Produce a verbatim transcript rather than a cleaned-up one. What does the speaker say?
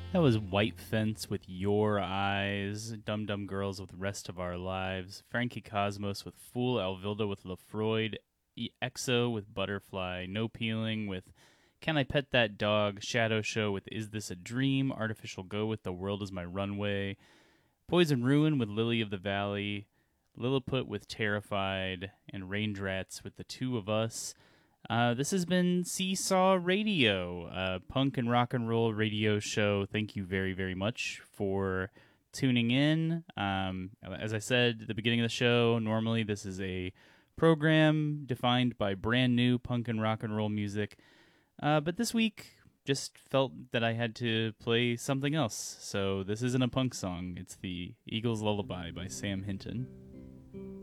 That was White Fence with Your Eyes, Dum Dum Girls with Rest of Our Lives, Frankie Cosmos with Fool, Alvilda with LaFroid, E- EXO with Butterfly, No Peeling with Can I Pet That Dog, Shadow Show with Is This a Dream, Artificial Go with The World Is My Runway, Poison Ruin with Lily of the Valley, Lilliput with Terrified, and Raindrats with The Two of Us. Uh, this has been Seesaw Radio, a punk and rock and roll radio show. Thank you very, very much for tuning in. Um, as I said at the beginning of the show, normally this is a program defined by brand new punk and rock and roll music. Uh, but this week, just felt that I had to play something else. So this isn't a punk song. It's the Eagles Lullaby by Sam Hinton.